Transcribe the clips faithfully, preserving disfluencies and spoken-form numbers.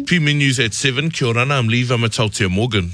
P M News at seven. Kia ora, I'm Lee Vamatautia Morgan.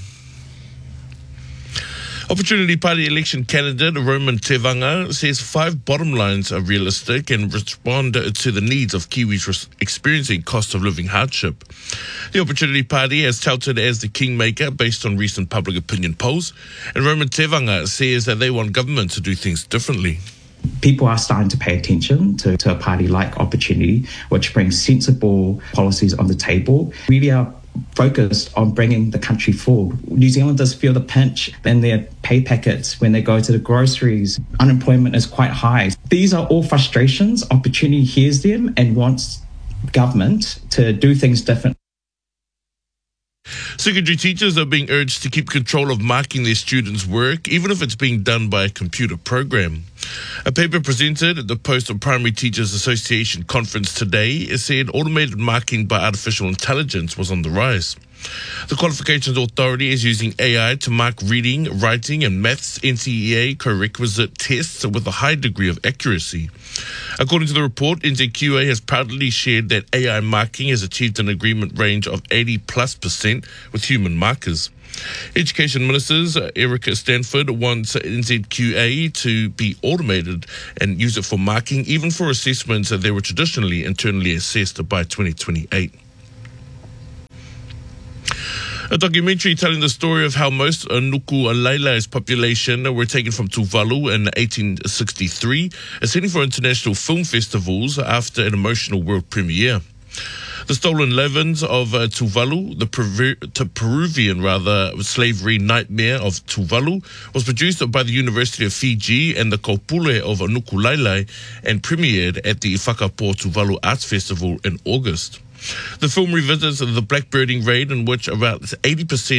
Opportunity Party election candidate Roman Tevanga says five bottom lines are realistic and respond to the needs of Kiwis experiencing cost of living hardship. The Opportunity Party has touted as the kingmaker based on recent public opinion polls, and Roman Tevanga says that they want government to do things differently. People are starting to pay attention to, to a party like Opportunity, which brings sensible policies on the table. We are focused on bringing the country forward. New Zealanders feel the pinch in their pay packets when they go to the groceries. Unemployment is quite high. These are all frustrations. Opportunity hears them and wants government to do things different. Secondary teachers are being urged to keep control of marking their students' work, even if it's being done by a computer program. A paper presented at the Post of Primary Teachers Association conference today said automated marking by artificial intelligence was on the rise. The Qualifications Authority is using A I to mark reading, writing and maths N C E A co-requisite tests with a high degree of accuracy. According to the report, N Z Q A has proudly shared that A I marking has achieved an agreement range of eighty plus percent with human markers. Education Ministers Erica Stanford wants N Z Q A to be automated and use it for marking, even for assessments that they were traditionally internally assessed by twenty twenty-eight. A documentary telling the story of how most of Nuku Lailai's population were taken from Tuvalu in eighteen sixty-three is heading for international film festivals after an emotional world premiere. The Stolen Levins of uh, Tuvalu, the Peru- to Peruvian rather slavery nightmare of Tuvalu, was produced by the University of Fiji and the Kopule of Nuku Lailai and premiered at the Whakapo Tuvalu Arts Festival in August. The film revisits the blackbirding raid in which about eighty percent